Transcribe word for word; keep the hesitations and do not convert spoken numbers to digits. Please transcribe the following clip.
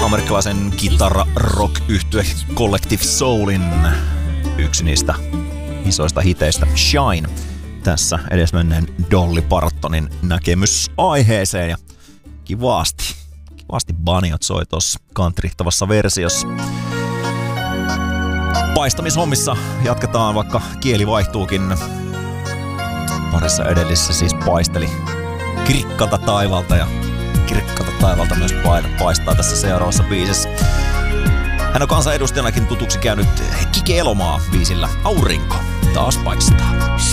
amerikkalaisen kitara-rock-yhtye Collective Soulin yksi niistä isoista hiteistä Shine. Tässä edesmenneen Dolly Partonin näkemys aiheeseen ja kivasti, kivasti Baniot soi tossa kantrihtavassa versiossa. Paistamishommissa jatketaan, vaikka kieli vaihtuukin. Parissa edellisessä siis paisteli kirkkaalta taivalta ja kirkkaalta taivalta myös paistaa tässä seuraavassa biisissä. Hän on kansanedustajanakin tutuksi käynyt Kike Elomaa biisillä Aurinko taas paistaa.